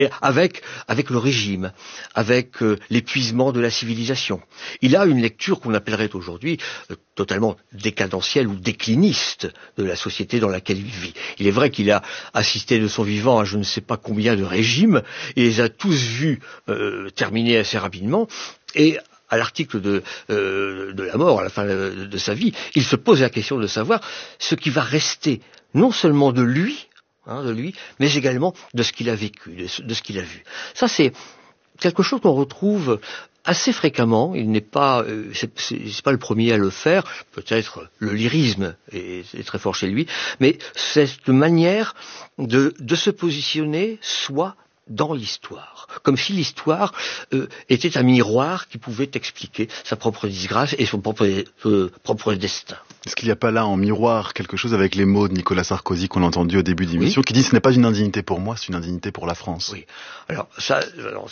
Et avec le régime, avec l'épuisement de la civilisation. Il a une lecture qu'on appellerait aujourd'hui totalement décadentielle ou décliniste de la société dans laquelle il vit. Il est vrai qu'il a assisté de son vivant à je ne sais pas combien de régimes, et les a tous vus terminer assez rapidement, et à l'article de la mort, à la fin de sa vie, il se pose la question de savoir ce qui va rester non seulement de lui, mais également de ce qu'il a vécu, de ce qu'il a vu. Ça, c'est quelque chose qu'on retrouve assez fréquemment. Il n'est pas, c'est pas le premier à le faire. Peut-être le lyrisme est très fort chez lui, mais cette manière de se positionner soit dans l'histoire, comme si l'histoire était un miroir qui pouvait expliquer sa propre disgrâce et son propre destin. Est-ce qu'il n'y a pas là en miroir quelque chose avec les mots de Nicolas Sarkozy qu'on a entendus au début de l'émission, qui dit ce n'est pas une indignité pour moi, c'est une indignité pour la France. Oui. Alors ça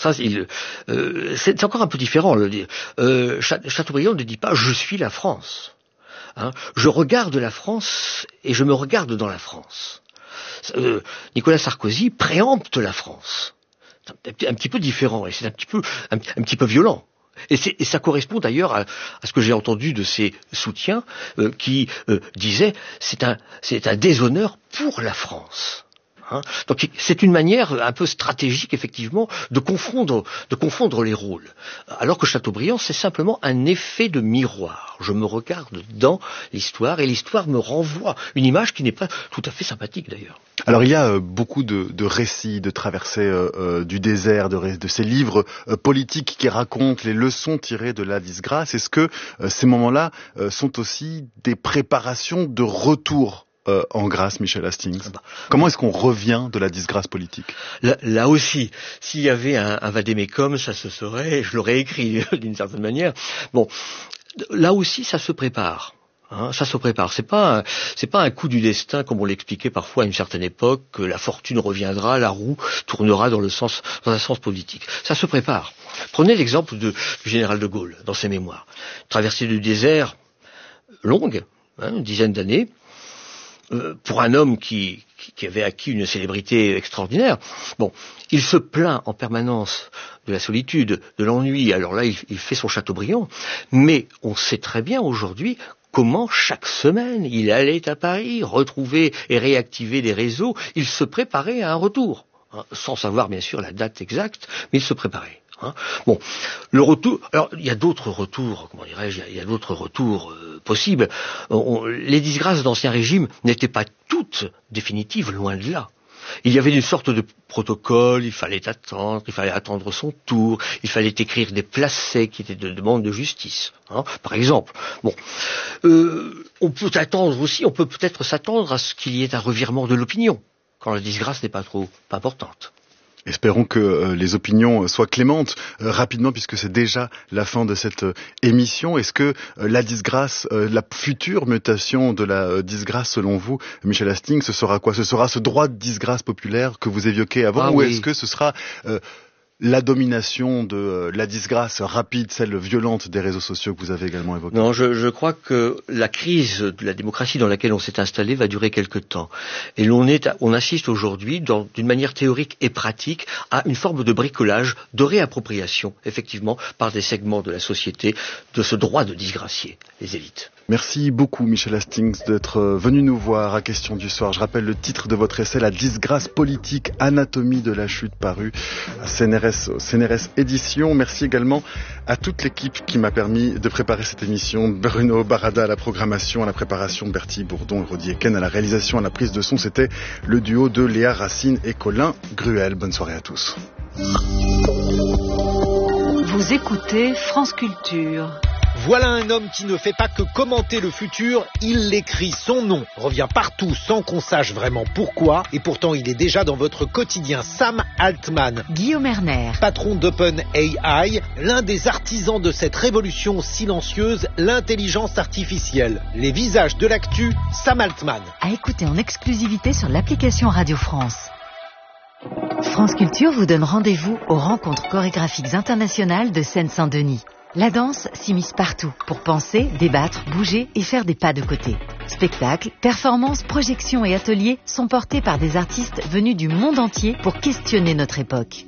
c'est encore un peu différent. Chateaubriand ne dit pas je suis la France. Je regarde la France et je me regarde dans la France. Nicolas Sarkozy préempte la France. C'est un petit peu différent et c'est un petit peu violent. Et ça correspond d'ailleurs à ce que j'ai entendu de ses soutiens qui disaient c'est un déshonneur pour la France. Donc c'est une manière un peu stratégique effectivement de confondre les rôles. Alors que Chateaubriand c'est simplement un effet de miroir. Je me regarde dans l'histoire et l'histoire me renvoie une image qui n'est pas tout à fait sympathique d'ailleurs. Alors il y a beaucoup de récits, de traversées du désert, de ces livres politiques qui racontent les leçons tirées de la disgrâce. Est-ce que ces moments-là sont aussi des préparations de retour en grâce, Michel Hastings? Comment est-ce qu'on revient de la disgrâce politique? Là aussi, s'il y avait un vade-mecum, ça se saurait, je l'aurais écrit d'une certaine manière. Bon, là aussi, ça se prépare. Ça se prépare. C'est pas un coup du destin comme on l'expliquait parfois à une certaine époque, que la fortune reviendra, la roue tournera dans un sens politique. Ça se prépare. Prenez l'exemple du général de Gaulle dans ses mémoires. Traversée du désert longue, une dizaine d'années. Pour un homme qui avait acquis une célébrité extraordinaire, bon, il se plaint en permanence de la solitude, de l'ennui, alors là il fait son Chateaubriand, mais on sait très bien aujourd'hui comment chaque semaine il allait à Paris, retrouver et réactiver des réseaux, il se préparait à un retour, sans savoir bien sûr la date exacte, mais il se préparait. Bon, le retour. Alors, il y a d'autres retours. Comment dirais-je ? Il y a d'autres retours possibles. Les disgrâces d'Ancien Régime n'étaient pas toutes définitives, loin de là. Il y avait une sorte de protocole. Il fallait attendre son tour. Il fallait écrire des placets qui étaient de demande de justice. Par exemple. Bon, on peut peut-être s'attendre à ce qu'il y ait un revirement de l'opinion quand la disgrâce n'est pas importante. Espérons que les opinions soient clémentes rapidement, puisque c'est déjà la fin de cette émission. Est-ce que la disgrâce, la future mutation de la disgrâce, selon vous, Michel Hastings, ce sera quoi? Ce sera ce droit de disgrâce populaire que vous évoquiez avant, ou est-ce que ce sera la domination de la disgrâce rapide, celle violente des réseaux sociaux que vous avez également évoquée? Non, je crois que la crise de la démocratie dans laquelle on s'est installé va durer quelque temps. Et on assiste aujourd'hui, d'une manière théorique et pratique, à une forme de bricolage, de réappropriation, effectivement, par des segments de la société, de ce droit de disgracier les élites. Merci beaucoup, Michel Hastings, d'être venu nous voir à Question du Soir. Je rappelle le titre de votre essai, La disgrâce politique, anatomie de la chute, paru à CNRS Éditions. Merci également à toute l'équipe qui m'a permis de préparer cette émission. Bruno Barada à la programmation, à la préparation, Bertie Bourdon et Rodi Eken à la réalisation, à la prise de son. C'était le duo de Léa Racine et Colin Gruel. Bonne soirée à tous. Vous écoutez France Culture. Voilà un homme qui ne fait pas que commenter le futur, il l'écrit. Son nom revient partout sans qu'on sache vraiment pourquoi. Et pourtant, il est déjà dans votre quotidien. Sam Altman. Guillaume Erner. Patron d'OpenAI, l'un des artisans de cette révolution silencieuse, l'intelligence artificielle. Les visages de l'actu, Sam Altman. À écouter en exclusivité sur l'application Radio France. France Culture vous donne rendez-vous aux rencontres chorégraphiques internationales de Seine-Saint-Denis. La danse s'immisce partout pour penser, débattre, bouger et faire des pas de côté. Spectacles, performances, projections et ateliers sont portés par des artistes venus du monde entier pour questionner notre époque.